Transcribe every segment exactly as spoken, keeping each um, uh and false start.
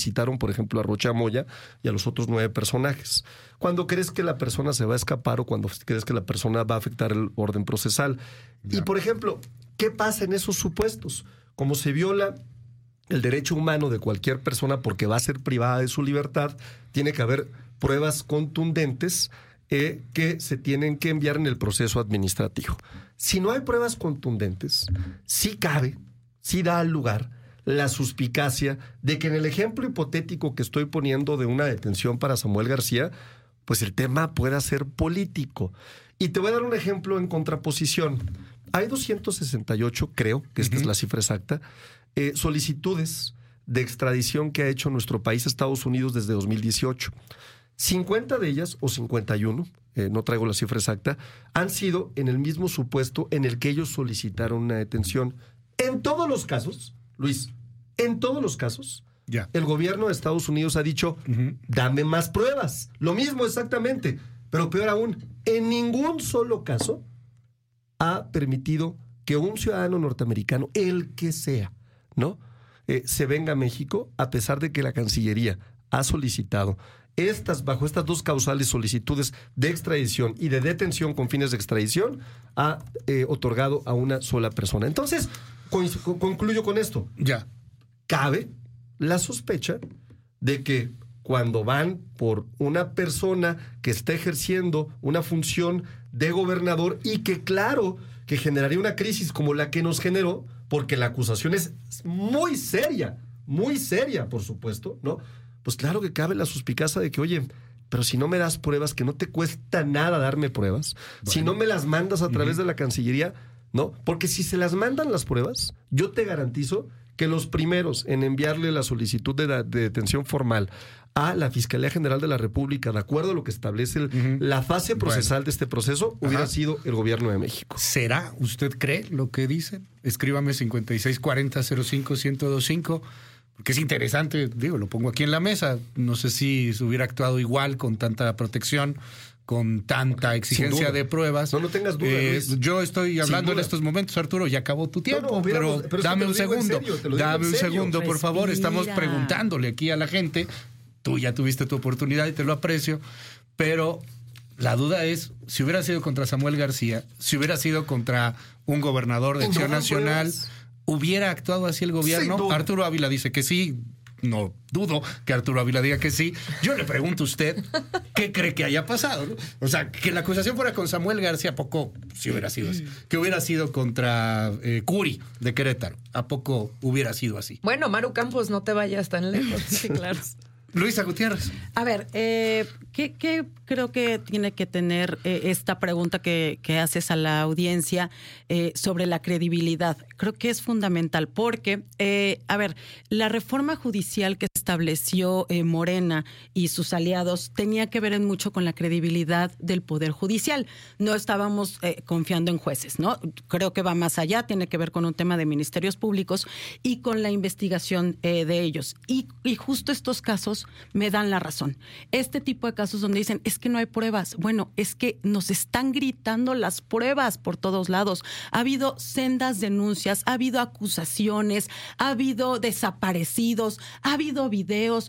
citaron, por ejemplo, a Rocha Moya y a los otros nueve personajes. Cuando crees que la persona se va a escapar o cuando crees que la persona va a afectar el orden procesal. Ya. Y, por ejemplo, ¿qué pasa en esos supuestos? Como se viola el derecho humano de cualquier persona porque va a ser privada de su libertad, tiene que haber pruebas contundentes eh, que se tienen que enviar en el proceso administrativo. Si no hay pruebas contundentes, sí cabe, sí da lugar la suspicacia de que en el ejemplo hipotético que estoy poniendo de una detención para Samuel García, pues el tema pueda ser político. Y te voy a dar un ejemplo en contraposición. Hay doscientos sesenta y ocho, creo que esta uh-huh. es la cifra exacta, eh, solicitudes de extradición que ha hecho nuestro país a Estados Unidos desde dos mil dieciocho. cincuenta de ellas, o cincuenta y uno, eh, no traigo la cifra exacta, han sido en el mismo supuesto en el que ellos solicitaron una detención. En todos los casos, Luis, en todos los casos, yeah. el gobierno de Estados Unidos ha dicho, uh-huh. dame más pruebas. Lo mismo exactamente, pero peor aún, en ningún solo caso ha permitido que un ciudadano norteamericano, el que sea, ¿no? Eh, se venga a México, a pesar de que la Cancillería ha solicitado estas, bajo estas dos causales solicitudes de extradición y de detención con fines de extradición, ha eh, otorgado a una sola persona. Entonces, con, concluyo con esto. Ya. Cabe la sospecha de que cuando van por una persona que está ejerciendo una función de gobernador y que, claro, que generaría una crisis como la que nos generó, porque la acusación es muy seria, muy seria, por supuesto, ¿no? Pues claro que cabe la suspicacia de que, oye, pero si no me das pruebas, que no te cuesta nada darme pruebas, bueno. si no me las mandas a través uh-huh. de la Cancillería, ¿no? Porque si se las mandan las pruebas, yo te garantizo que los primeros en enviarle la solicitud de, de detención formal a la Fiscalía General de la República, de acuerdo a lo que establece el, uh-huh. la fase procesal bueno. de este proceso, hubiera Ajá. sido el gobierno de México. ¿Será? ¿Usted cree lo que dicen? Escríbame cincuenta y seis cuarenta cero cinco ciento veinticinco, porque es interesante, digo, lo pongo aquí en la mesa. No sé si se hubiera actuado igual, con tanta protección, con tanta exigencia de pruebas. No, no tengas duda, eh, Luis. Yo estoy hablando en estos momentos, Arturo, ya acabó tu tiempo, no, no, pero, pero dame un segundo, serio, dame un segundo, por Respira. favor. Estamos preguntándole aquí a la gente. Tú ya tuviste tu oportunidad y te lo aprecio, pero la duda es, si hubiera sido contra Samuel García, si hubiera sido contra un gobernador de Acción no, Nacional, pues, ¿hubiera actuado así el gobierno? Arturo Ávila dice que sí. No dudo que Arturo Ávila diga que sí. Yo le pregunto a usted, ¿qué cree que haya pasado? ¿No? O sea, que la acusación fuera con Samuel García, ¿a poco si hubiera sido así? Que hubiera sido contra eh, Curi de Querétaro, ¿a poco hubiera sido así? Bueno, Maru Campos, no te vayas tan lejos. Sí, claro. Luisa Gutiérrez. A ver, eh, ¿qué, ¿qué creo que tiene que tener eh, esta pregunta que, que haces a la audiencia eh, sobre la credibilidad? Creo que es fundamental porque, eh, a ver, la reforma judicial que estableció eh, Morena y sus aliados tenía que ver en mucho con la credibilidad del Poder Judicial. No estábamos eh, confiando en jueces, ¿no? Creo que va más allá, tiene que ver con un tema de ministerios públicos y con la investigación eh, de ellos. Y, y justo estos casos me dan la razón. Este tipo de casos donde dicen, es que no hay pruebas. Bueno, es que nos están gritando las pruebas por todos lados. Ha habido sendas denuncias, ha habido acusaciones, ha habido desaparecidos, ha habido videos.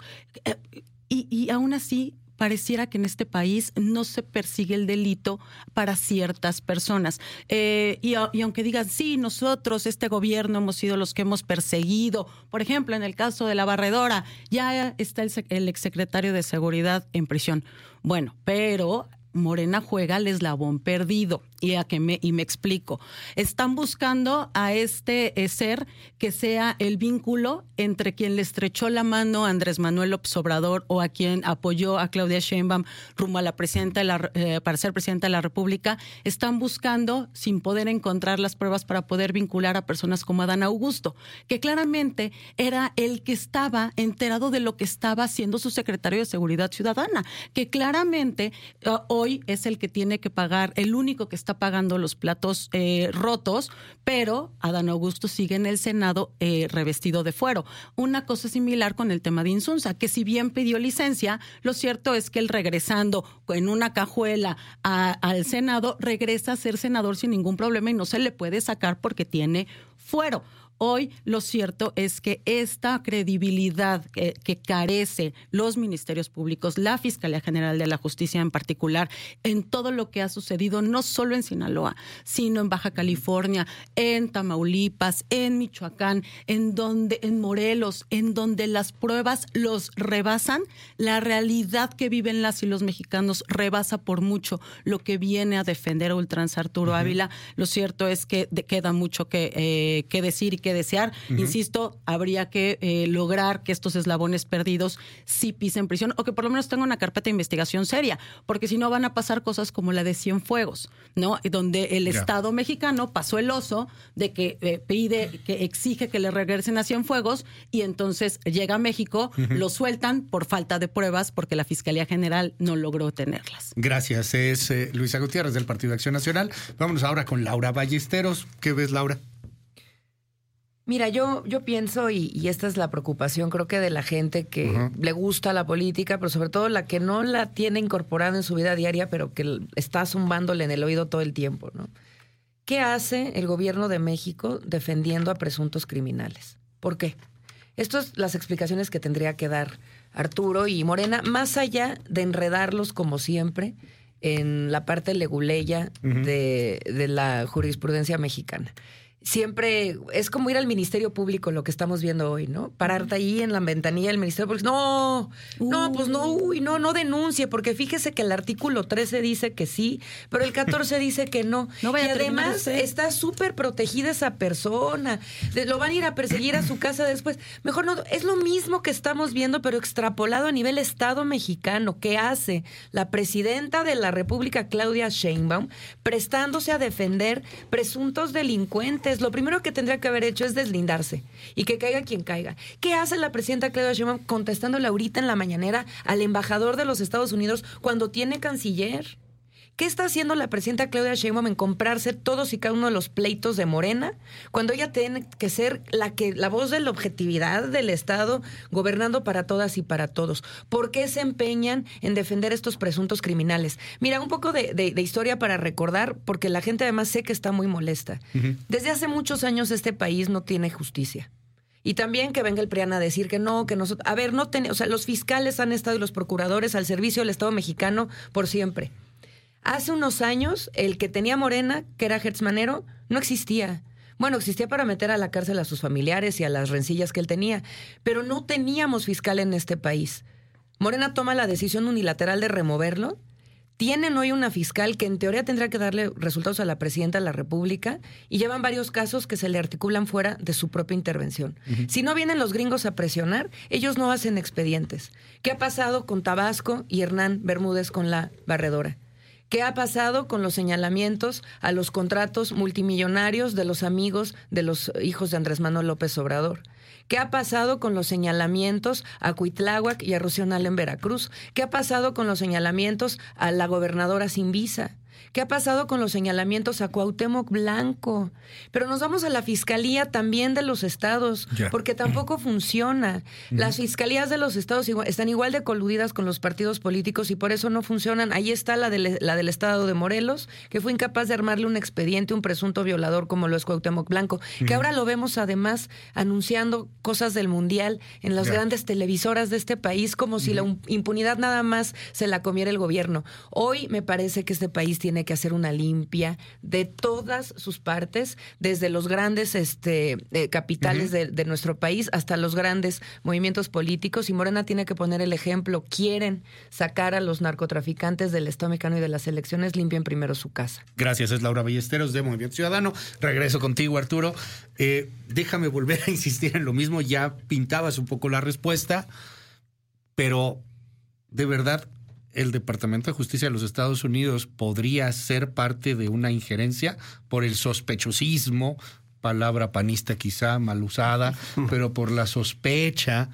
Y, y aún así, pareciera que en este país no se persigue el delito para ciertas personas. Eh, y, y aunque digan, sí, nosotros, este gobierno, hemos sido los que hemos perseguido. Por ejemplo, en el caso de la barredora, ya está el, el exsecretario de Seguridad en prisión. Bueno, pero Morena juega al eslabón perdido. Y, a que me, y me explico. Están buscando a este eh, ser que sea el vínculo entre quien le estrechó la mano a Andrés Manuel López Obrador o a quien apoyó a Claudia Sheinbaum rumbo a la presidenta de la, eh, para ser presidenta de la República. Están buscando, sin poder encontrar las pruebas, para poder vincular a personas como Adán Augusto, que claramente era el que estaba enterado de lo que estaba haciendo su secretario de Seguridad Ciudadana, que claramente uh, hoy es el que tiene que pagar, el único que está pagando los platos eh, rotos, pero Adán Augusto sigue en el Senado eh, revestido de fuero. Una cosa similar con el tema de Insunza, que si bien pidió licencia, lo cierto es que él, regresando en una cajuela a, al Senado, regresa a ser senador sin ningún problema y no se le puede sacar porque tiene fuero. Hoy lo cierto es que esta credibilidad que, que carece los ministerios públicos, la Fiscalía General de la Justicia en particular, en todo lo que ha sucedido, no solo en Sinaloa, sino en Baja California, en Tamaulipas, en Michoacán, en donde, en Morelos, en donde las pruebas los rebasan, la realidad que viven las y los mexicanos rebasa por mucho lo que viene a defender a ultranza Arturo uh-huh. Ávila. Lo cierto es que de, queda mucho que, eh, que decir y que desear. Uh-huh. Insisto, habría que eh, lograr que estos eslabones perdidos sí pisen prisión o que por lo menos tengan una carpeta de investigación seria, porque si no van a pasar cosas como la de Cienfuegos, ¿no? Donde el yeah. Estado mexicano pasó el oso de que eh, pide, que exige que le regresen a Cienfuegos y entonces llega a México, uh-huh. lo sueltan por falta de pruebas porque la Fiscalía General no logró tenerlas. Gracias. Es eh, Luisa Gutiérrez del Partido de Acción Nacional. Vámonos ahora con Laura Ballesteros. ¿Qué ves, Laura? Mira, yo, yo pienso, y, y esta es la preocupación, creo que de la gente que uh-huh. le gusta la política, pero sobre todo la que no la tiene incorporada en su vida diaria, pero que está zumbándole en el oído todo el tiempo, ¿no? ¿Qué hace el gobierno de México defendiendo a presuntos criminales? ¿Por qué? Estas son las explicaciones que tendría que dar Arturo y Morena, más allá de enredarlos como siempre en la parte leguleya uh-huh. de, de la jurisprudencia mexicana. Siempre es como ir al Ministerio Público, lo que estamos viendo hoy, ¿no? Pararte ahí en la ventanilla del Ministerio Público. No, no, pues no, uy, no, no denuncie, porque fíjese que el artículo trece dice que sí, pero el catorce dice que no. no y además está súper protegida esa persona. Lo van a ir a perseguir a su casa después. Mejor no, es lo mismo que estamos viendo, pero extrapolado a nivel Estado mexicano. ¿Qué hace la presidenta de la República, Claudia Sheinbaum, prestándose a defender presuntos delincuentes? Lo primero que tendría que haber hecho es deslindarse y que caiga quien caiga. ¿Qué hace la presidenta Claudia Sheinbaum contestándole ahorita en la mañanera al embajador de los Estados Unidos cuando tiene canciller? ¿Qué está haciendo la presidenta Claudia Sheinbaum en comprarse todos y cada uno de los pleitos de Morena cuando ella tiene que ser la que la voz de la objetividad del Estado gobernando para todas y para todos? ¿Por qué se empeñan en defender estos presuntos criminales? Mira, un poco de, de, de historia para recordar, porque la gente además sé que está muy molesta. Uh-huh. Desde hace muchos años este país no tiene justicia. Y también que venga el PRIAN a decir que no, que nosotros... A ver, no ten, o sea, los fiscales han estado y los procuradores al servicio del Estado mexicano por siempre. Hace unos años, el que tenía Morena, que era Hertz Manero, no existía. Bueno, existía para meter a la cárcel a sus familiares y a las rencillas que él tenía, pero no teníamos fiscal en este país. Morena toma la decisión unilateral de removerlo. Tienen hoy una fiscal que en teoría tendrá que darle resultados a la presidenta de la República y llevan varios casos que se le articulan fuera de su propia intervención. Uh-huh. Si no vienen los gringos a presionar, ellos no hacen expedientes. ¿Qué ha pasado con Tabasco y Hernán Bermúdez con la barredora? ¿Qué ha pasado con los señalamientos a los contratos multimillonarios de los amigos de los hijos de Andrés Manuel López Obrador? ¿Qué ha pasado con los señalamientos a Cuitláhuac y a Rocío Nale en Veracruz? ¿Qué ha pasado con los señalamientos a la gobernadora sin visa? ¿Qué ha pasado con los señalamientos a Cuauhtémoc Blanco? Pero nos vamos a la fiscalía también de los estados, yeah. porque tampoco funciona. Mm. Las fiscalías de los estados igual, están igual de coludidas con los partidos políticos y por eso no funcionan. Ahí está la, de, la del estado de Morelos, que fue incapaz de armarle un expediente, un presunto violador como lo es Cuauhtémoc Blanco, mm. que ahora lo vemos además anunciando cosas del Mundial en las yeah. grandes televisoras de este país, como mm. si la impunidad nada más se la comiera el gobierno. Hoy me parece que este país tiene que hacer una limpia de todas sus partes, desde los grandes este, eh, capitales uh-huh. de, de nuestro país hasta los grandes movimientos políticos, y Morena tiene que poner el ejemplo. Quieren sacar a los narcotraficantes del Estado mexicano y de las elecciones, limpien primero su casa. Gracias, es Laura Ballesteros de Movimiento Ciudadano. Regreso contigo, Arturo. Eh, déjame volver a insistir en lo mismo, ya pintabas un poco la respuesta, pero de verdad, ¿el Departamento de Justicia de los Estados Unidos podría ser parte de una injerencia por el sospechosismo, palabra panista quizá mal usada, pero por la sospecha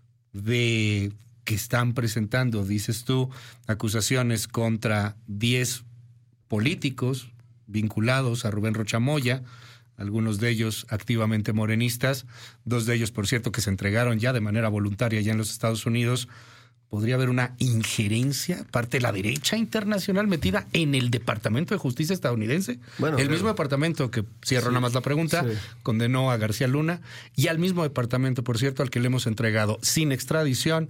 de que están presentando, dices tú, acusaciones contra diez políticos vinculados a Rubén Rocha Moya, algunos de ellos activamente morenistas, dos de ellos, por cierto, que se entregaron ya de manera voluntaria ya en los Estados Unidos, podría haber una injerencia, parte de la derecha internacional metida en el Departamento de Justicia estadounidense. Bueno, el mismo departamento que, cierro sí, nada más la pregunta, sí. condenó a García Luna, y al mismo departamento, por cierto, al que le hemos entregado sin extradición,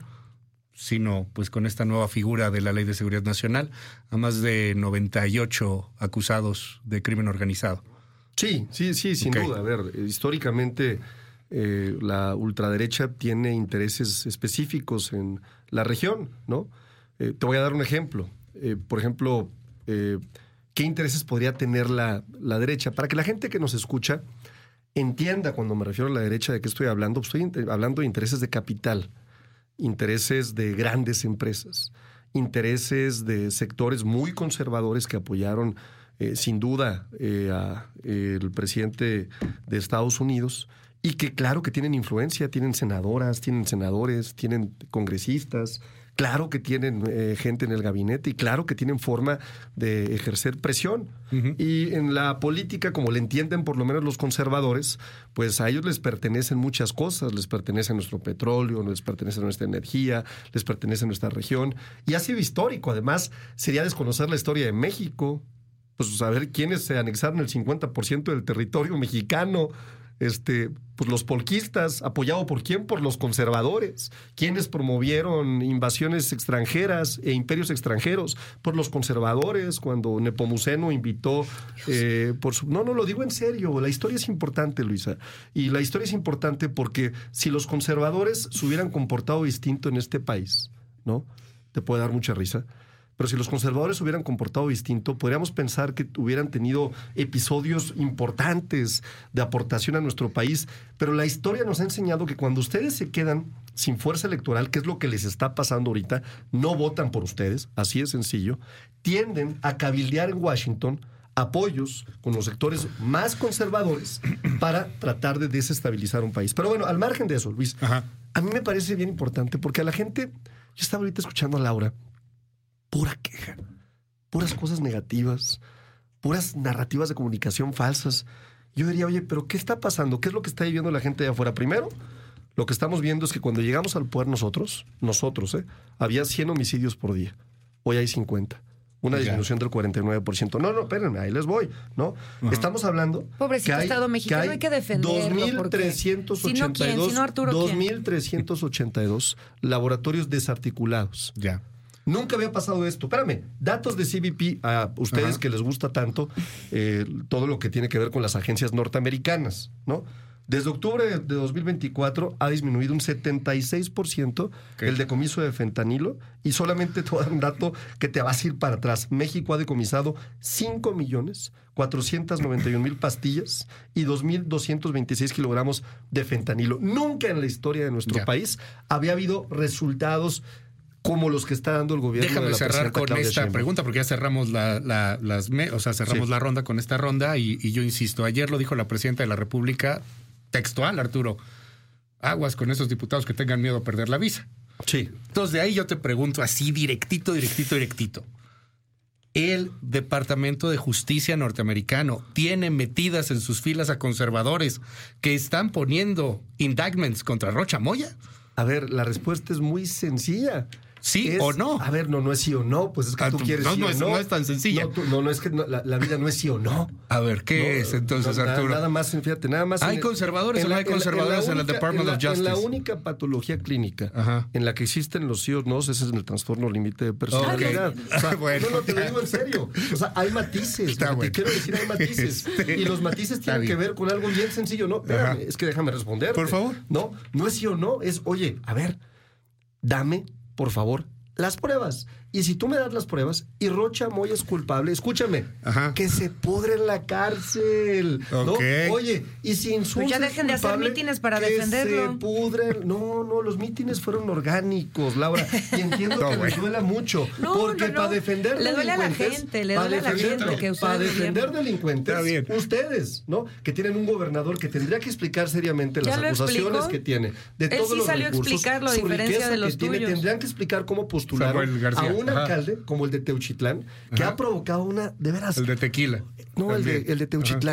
sino pues con esta nueva figura de la Ley de Seguridad Nacional, a más de noventa y ocho acusados de crimen organizado. Sí, sí, sí, sin okay. duda. A ver, históricamente eh, la ultraderecha tiene intereses específicos en la región, ¿no? Eh, te voy a dar un ejemplo. Eh, por ejemplo, eh, ¿qué intereses podría tener la, la derecha? Para que la gente que nos escucha entienda cuando me refiero a la derecha de qué estoy hablando, pues estoy hablando de intereses de capital, intereses de grandes empresas, intereses de sectores muy conservadores que apoyaron eh, sin duda eh, a eh, el presidente de Estados Unidos, y que claro que tienen influencia, tienen senadoras, tienen senadores, tienen congresistas, claro que tienen eh, gente en el gabinete y claro que tienen forma de ejercer presión. Uh-huh. Y en la política, como le entienden por lo menos los conservadores, pues a ellos les pertenecen muchas cosas, les pertenece nuestro petróleo, les pertenece nuestra energía, les pertenece nuestra región, y ha sido histórico. Además, sería desconocer la historia de México, pues saber quiénes se anexaron el cincuenta por ciento del territorio mexicano. Este, pues los polquistas, ¿apoyado por quién? Por los conservadores. ¿Quiénes promovieron invasiones extranjeras e imperios extranjeros? Por los conservadores, cuando Nepomuceno invitó eh, por su... No, no, lo digo en serio, la historia es importante, Luisa. Y la historia es importante porque si los conservadores se hubieran comportado distinto en este país, ¿no? Te puede dar mucha risa. Pero si los conservadores se hubieran comportado distinto, podríamos pensar que hubieran tenido episodios importantes de aportación a nuestro país. Pero la historia nos ha enseñado que cuando ustedes se quedan sin fuerza electoral, que es lo que les está pasando ahorita, no votan por ustedes, así de sencillo, tienden a cabildear en Washington apoyos con los sectores más conservadores para tratar de desestabilizar un país. Pero bueno, al margen de eso, Luis, Ajá. a mí me parece bien importante porque a la gente... Yo estaba ahorita escuchando a Laura... Pura queja, puras cosas negativas, puras narrativas de comunicación falsas. Yo diría, oye, ¿pero qué está pasando? ¿Qué es lo que está viviendo la gente de afuera? Primero, lo que estamos viendo es que cuando llegamos al poder nosotros, nosotros, ¿eh? había cien homicidios por día. Hoy hay cincuenta. Una disminución del cuarenta y nueve por ciento. No, no, espérenme, ahí les voy, ¿no? Uh-huh. Estamos hablando... Pobrecito hay, Estado mexicano, que hay, hay que defenderlo. dos mil trescientos ochenta y dos, si no, ¿quién? Si no, dos mil trescientos ochenta y dos laboratorios desarticulados. Ya. Yeah. Nunca había pasado esto. Espérame, datos de C B P a ustedes Ajá. que les gusta tanto eh, todo lo que tiene que ver con las agencias norteamericanas, ¿no? Desde octubre de dos mil veinticuatro ha disminuido un setenta y seis por ciento okay. el decomiso de fentanilo, y solamente te voy a dar un dato que te vas a ir para atrás. México ha decomisado cinco millones cuatrocientos noventa y un mil pastillas y dos mil doscientos veintiséis kilogramos de fentanilo. Nunca en la historia de nuestro ya. país había habido resultados como los que está dando el gobierno. Déjame de la cerrar con Claudia esta Sheinbaum. pregunta, porque ya cerramos la, la, las me, o sea, cerramos sí. la ronda con esta ronda, y, y yo insisto, ayer lo dijo la presidenta de la República, textual, Arturo, aguas con esos diputados que tengan miedo a perder la visa. Sí. Entonces, de ahí yo te pregunto así, directito, directito, directito. El Departamento de Justicia norteamericano tiene metidas en sus filas a conservadores que están poniendo indictments contra Rocha Moya. A ver, la respuesta es muy sencilla. ¿Sí es, o no? A ver, no, no es sí o no. Pues es que ah, tú quieres no, sí no o es, no. No es tan sencilla. No, tú, no, no es que no, la, la vida no es sí o no. A ver, ¿qué no, es entonces, no, Arturo? Nada más, fíjate, nada más. ¿Hay conservadores o no hay conservadores en, en, en el Department en la, of Justice? En la única patología clínica Ajá. en la que existen los sí o no, ese es en el trastorno límite de personalidad. Okay. O sea, bueno, no, no, te lo digo en serio. O sea, hay matices. Te bueno. quiero decir, hay matices. Este, y los matices tienen que ver con algo bien sencillo. No, espérame, es que déjame responder. Por favor. No, no es sí o no, es, oye, a ver, dame, por favor, las pruebas. Y si tú me das las pruebas y Rocha Moya es culpable, escúchame, Ajá. que se pudre en la cárcel. Okay. ¿No? Oye, y si insulta. Pues ya dejen de hacer mítines para que defenderlo. Se pudren. No, no, los mítines fueron orgánicos, Laura. Y entiendo no, que bueno. les duela mucho. No, porque no, no. para defender le duele a la gente, le duele a la gente que para defender delincuentes, ustedes, ¿no? Que tienen un gobernador que tendría que explicar seriamente las acusaciones explicó? que tiene. De Él todos sí los salió recursos, a explicar la diferencia de los que tiene, tendrían que explicar cómo postularon a un Ajá. alcalde como el de Teuchitlán, que Ajá. ha provocado una, de veras... El de Tequila. No, el de, el de Teuchitlán. Ajá.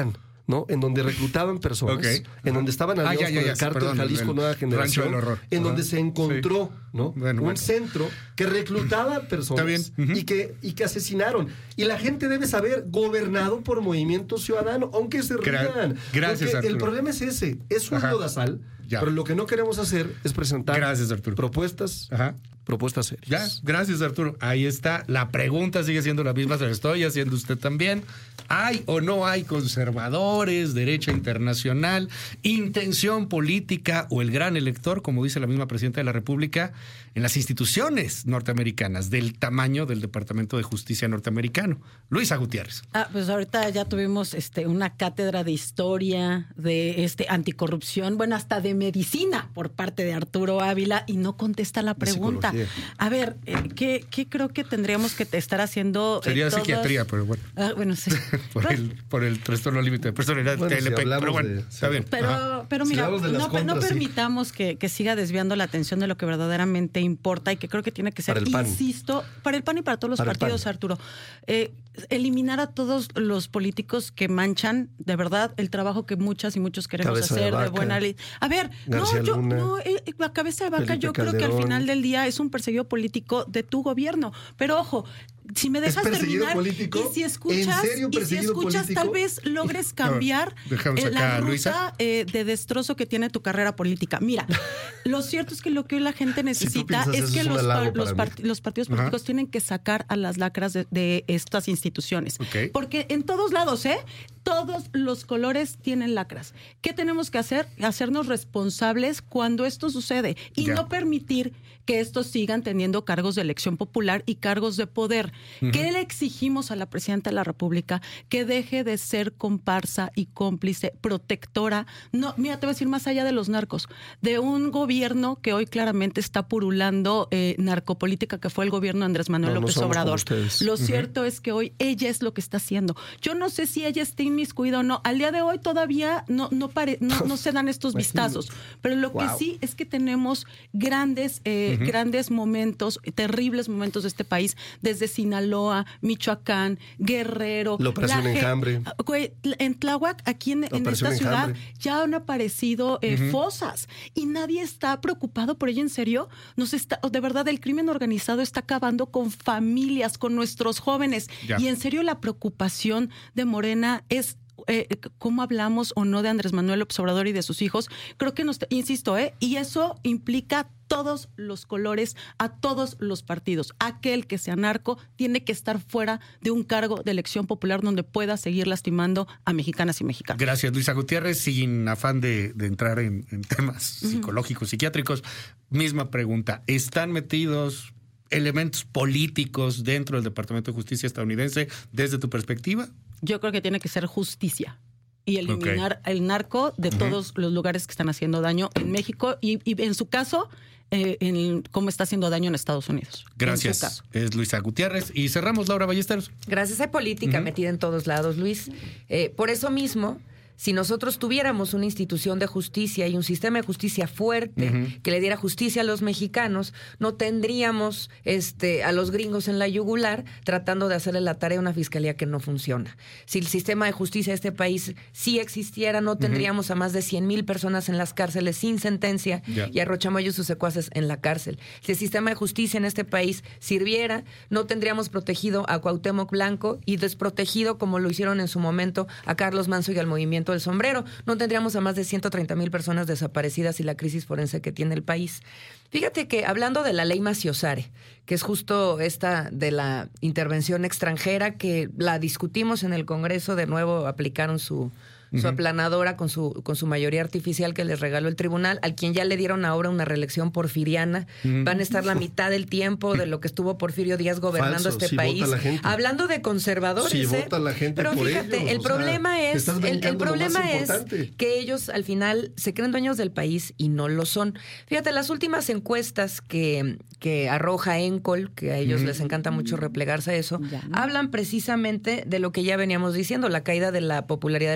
¿no? En donde reclutaban personas, okay. en donde estaban aliados ah, ya, ya, con el cártel Perdón, Jalisco el, Nueva Generación, del horror. en uh-huh. donde se encontró sí. ¿no? bueno, un bueno. centro que reclutaba personas bien. Uh-huh. y, que, y que asesinaron. Y la gente debe saber, gobernado por Movimiento Ciudadano, aunque se rían. Gracias, Arturo. El problema es ese, es un lodazal, pero lo que no queremos hacer es presentar Gracias, Arturo. propuestas Ajá. propuestas serias. Ya, gracias, Arturo. Ahí está. La pregunta sigue siendo la misma, se la estoy haciendo usted también. ¿Hay o no hay conservadores, derecha internacional, intención política o el gran elector, como dice la misma presidenta de la República, en las instituciones norteamericanas del tamaño del Departamento de Justicia norteamericano? Luisa Gutiérrez. Ah, pues ahorita ya tuvimos este, una cátedra de historia, de este anticorrupción, bueno, hasta de medicina por parte de Arturo Ávila, y no contesta la pregunta. A ver, ¿qué, ¿qué creo que tendríamos que estar haciendo? Sería eh, todos... psiquiatría, pero bueno. Ah, bueno, sí. por, el, por el trastorno límite de personalidad, bueno, T L P, si pero bueno, de, está bien. Pero, pero mira, si no, contras, no permitamos sí. que, que siga desviando la atención de lo que verdaderamente importa y que creo que tiene que ser, para el pan. insisto, para el PAN y para todos los para partidos, Arturo, eh, eliminar a todos los políticos que manchan, de verdad, el trabajo que muchas y muchos queremos cabeza hacer de, de buena ley. A ver, García no, yo, Luna, no, eh, la cabeza de vaca Felipe yo Calderón. Creo que al final del día es un perseguido político de tu gobierno. Pero ojo, si me dejas terminar político? y si escuchas, y si escuchas político? Tal vez logres cambiar no, la ruta eh, de destrozo que tiene tu carrera política. Mira, lo cierto es que lo que hoy la gente necesita si es que los, los, part, los partidos políticos Ajá. tienen que sacar a las lacras de, de estas instituciones. Okay. Porque en todos lados, ¿eh? Todos los colores tienen lacras. ¿Qué tenemos que hacer? Hacernos responsables cuando esto sucede y yeah. no permitir que estos sigan teniendo cargos de elección popular y cargos de poder. Uh-huh. ¿Qué le exigimos a la presidenta de la República? Que deje de ser comparsa y cómplice, protectora. No, mira, te voy a decir más allá de los narcos, de un gobierno que hoy claramente está purulando eh, narcopolítica, que fue el gobierno de Andrés Manuel no, López no Obrador. Lo uh-huh. cierto es que hoy ella es lo que está haciendo. Yo no sé si ella está inmiscuida o no. Al día de hoy todavía no, no, pare, no, no se dan estos vistazos. Pero lo wow. que sí es que tenemos grandes... Eh, Uh-huh. grandes momentos, terribles momentos de este país, desde Sinaloa, Michoacán, Guerrero. La operación la Enjambre. En Tláhuac, aquí en, en esta ciudad, Enjambre. ya han aparecido eh, uh-huh. fosas y nadie está preocupado por ello. En serio, nos está, de verdad, el crimen organizado está acabando con familias, con nuestros jóvenes. Ya. Y en serio, la preocupación de Morena es Eh, cómo hablamos o no de Andrés Manuel López Obrador y de sus hijos. Creo que nos, insisto, ¿eh? y eso implica todos los colores, a todos los partidos. Aquel que sea narco tiene que estar fuera de un cargo de elección popular donde pueda seguir lastimando a mexicanas y mexicanos. Gracias, Luisa Gutiérrez. Sin afán de, de entrar en, en temas uh-huh. psicológicos, psiquiátricos, misma pregunta. ¿Están metidos elementos políticos dentro del Departamento de Justicia estadounidense desde tu perspectiva? Yo creo que tiene que ser justicia y eliminar okay. el narco de uh-huh. todos los lugares que están haciendo daño en México y, y en su caso, eh, en cómo está haciendo daño en Estados Unidos. Gracias. Es Luisa Gutiérrez. Y cerramos, Laura Ballesteros. Gracias. Hay política uh-huh. metida en todos lados, Luis. Eh, por eso mismo... Si nosotros tuviéramos una institución de justicia y un sistema de justicia fuerte uh-huh. que le diera justicia a los mexicanos, no tendríamos este, a los gringos en la yugular tratando de hacerle la tarea a una fiscalía que no funciona. Si el sistema de justicia de este país sí existiera, no tendríamos uh-huh. a más de cien mil personas en las cárceles sin sentencia yeah. y a Rochamoyo y sus secuaces en la cárcel. Si el sistema de justicia en este país sirviera, no tendríamos protegido a Cuauhtémoc Blanco y desprotegido, como lo hicieron en su momento, a Carlos Manso y al movimiento del sombrero. No tendríamos a más de ciento treinta mil personas desaparecidas y la crisis forense que tiene el país. Fíjate que hablando de la ley Maciosare, que es justo esta de la intervención extranjera, que la discutimos en el Congreso, de nuevo aplicaron su... su uh-huh. aplanadora con su con su mayoría artificial que les regaló el tribunal, al quien ya le dieron ahora una reelección porfiriana. Uh-huh. Van a estar la mitad del tiempo de lo que estuvo Porfirio Díaz gobernando Falso, este si país. Vota la gente. Hablando de conservadores. Si ¿eh? vota la gente Pero por fíjate, ellos, el problema sea, es el, el problema es que ellos al final se creen dueños del país y no lo son. Fíjate, las últimas encuestas que, que arroja Encol, que a ellos uh-huh. les encanta mucho replegarse a eso, ya. hablan precisamente de lo que ya veníamos diciendo, la caída de la popularidad de la presidencia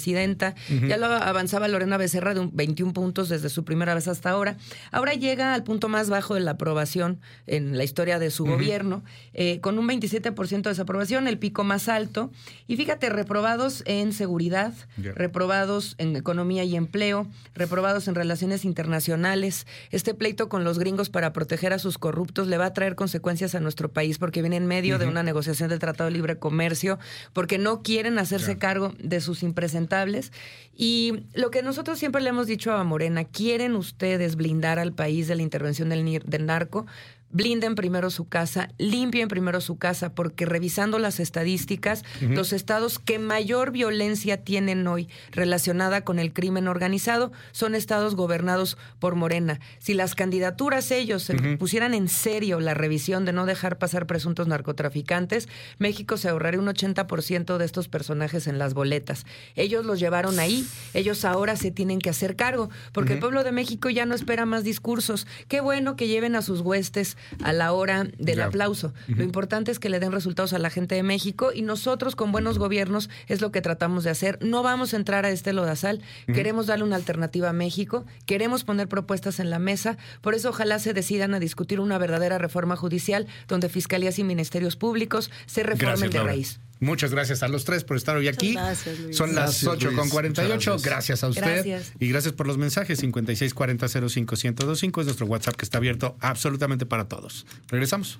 presidenta. Uh-huh. Ya lo avanzaba Lorena Becerra de un veintiún puntos desde su primera vez hasta ahora. Ahora llega al punto más bajo de la aprobación en la historia de su uh-huh. gobierno, eh, con un veintisiete por ciento de desaprobación, el pico más alto. Y fíjate, reprobados en seguridad, yeah. reprobados en economía y empleo, reprobados en relaciones internacionales. Este pleito con los gringos para proteger a sus corruptos le va a traer consecuencias a nuestro país porque viene en medio uh-huh. de una negociación del Tratado de Libre Comercio, porque no quieren hacerse yeah. cargo de sus impresentables. Y lo que nosotros siempre le hemos dicho a Morena, ¿quieren ustedes blindar al país de la intervención del, del narco? Blinden primero su casa, limpien primero su casa, porque revisando las estadísticas, uh-huh. los estados que mayor violencia tienen hoy relacionada con el crimen organizado son estados gobernados por Morena. Si las candidaturas ellos se uh-huh. pusieran en serio la revisión de no dejar pasar presuntos narcotraficantes, México se ahorraría un ochenta por ciento de estos personajes en las boletas. Ellos los llevaron ahí, ellos ahora se tienen que hacer cargo, porque uh-huh. el pueblo de México ya no espera más discursos. Qué bueno que lleven a sus huestes a la hora del yeah. aplauso. Uh-huh. Lo importante es que le den resultados a la gente de México y nosotros con buenos gobiernos es lo que tratamos de hacer. No vamos a entrar a este lodazal. Uh-huh. Queremos darle una alternativa a México. Queremos poner propuestas en la mesa. Por eso ojalá se decidan a discutir una verdadera reforma judicial donde fiscalías y ministerios públicos se reformen gracias, de Laura. raíz. Muchas gracias a los tres por estar hoy aquí. Gracias, Luis. Son las ocho con cuarenta y ocho. Gracias. gracias a usted. Gracias. Y gracias por los mensajes. cincuenta y seis cuarenta cero cinco ciento veinticinco es nuestro WhatsApp que está abierto absolutamente para todos. Regresamos.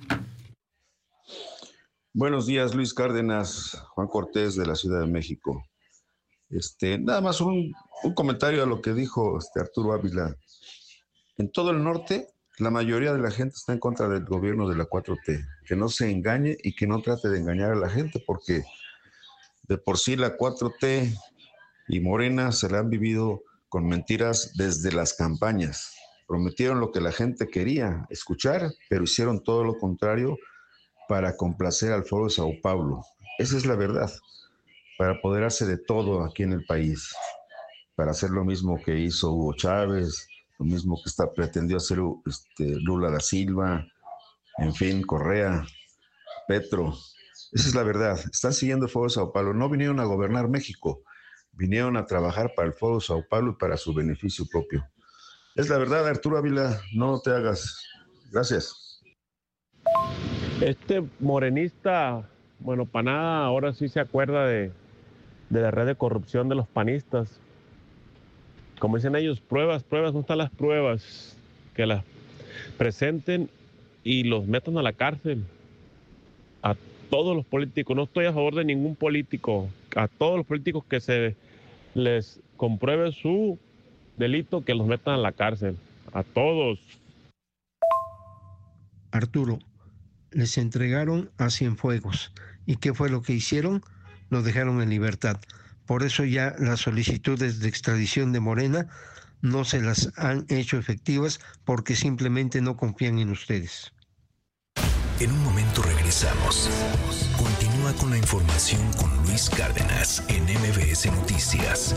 Buenos días, Luis Cárdenas, Juan Cortés de la Ciudad de México. Este, nada más un, un comentario a lo que dijo este Arturo Ávila. En todo el norte, la mayoría de la gente está en contra del gobierno de la cuatro T. Que no se engañe y que no trate de engañar a la gente, porque de por sí la cuatro T y Morena se la han vivido con mentiras desde las campañas. Prometieron lo que la gente quería escuchar, pero hicieron todo lo contrario para complacer al Foro de Sao Paulo. Esa es la verdad, para apoderarse de todo aquí en el país, para hacer lo mismo que hizo Hugo Chávez, lo mismo que está, pretendió hacer este, Lula da Silva, en fin, Correa, Petro. Esa es la verdad. Están siguiendo el Foro de Sao Paulo. No vinieron a gobernar México, vinieron a trabajar para el Foro de Sao Paulo y para su beneficio propio. Es la verdad, Arturo Ávila, no te hagas. Gracias. Este morenista, bueno, para nada, ahora sí se acuerda de, de la red de corrupción de los panistas. Como dicen ellos, pruebas, pruebas, no están las pruebas, que las presenten y los metan a la cárcel. A todos los políticos, no estoy a favor de ningún político, a todos los políticos que se les compruebe su delito, que los metan a la cárcel, a todos. Arturo, les entregaron a Cienfuegos. ¿Y qué fue lo que hicieron? Los dejaron en libertad. Por eso ya las solicitudes de extradición de Morena no se las han hecho efectivas porque simplemente no confían en ustedes. En un momento regresamos. Continúa con la información con Luis Cárdenas en M B S Noticias.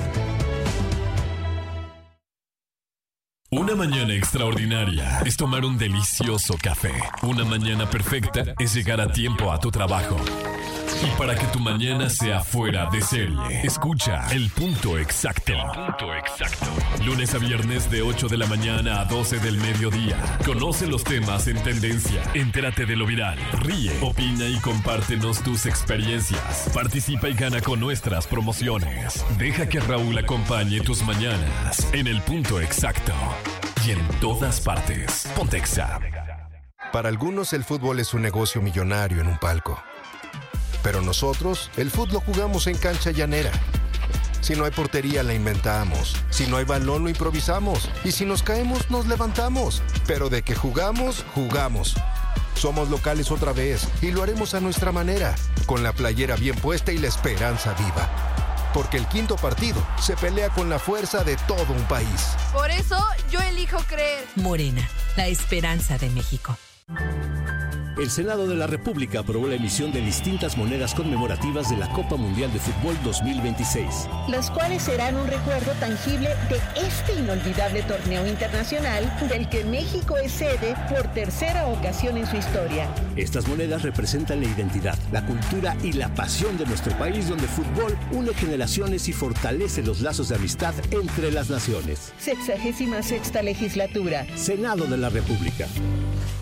Una mañana extraordinaria es tomar un delicioso café. Una mañana perfecta es llegar a tiempo a tu trabajo. Y para que tu mañana sea fuera de serie, escucha El Punto Exacto. El Punto Exacto. Lunes a viernes de ocho de la mañana a doce del mediodía. Conoce los temas en tendencia. Entérate de lo viral. Ríe, opina y compártenos tus experiencias. Participa y gana con nuestras promociones. Deja que Raúl acompañe tus mañanas en El Punto Exacto. Y en todas partes. Ponte Exa. Para algunos el fútbol es un negocio millonario en un palco. Pero nosotros, el fútbol lo jugamos en cancha llanera. Si no hay portería, la inventamos. Si no hay balón, lo improvisamos. Y si nos caemos, nos levantamos. Pero de que jugamos, jugamos. Somos locales otra vez y lo haremos a nuestra manera, con la playera bien puesta y la esperanza viva. Porque el quinto partido se pelea con la fuerza de todo un país. Por eso, yo elijo creer. Morena, la esperanza de México. El Senado de la República aprobó la emisión de distintas monedas conmemorativas de la Copa Mundial de Fútbol dos mil veintiséis. Las cuales serán un recuerdo tangible de este inolvidable torneo internacional del que México es sede por tercera ocasión en su historia. Estas monedas representan la identidad, la cultura y la pasión de nuestro país, donde el fútbol une generaciones y fortalece los lazos de amistad entre las naciones. Sexagésima sexta legislatura. Senado de la República.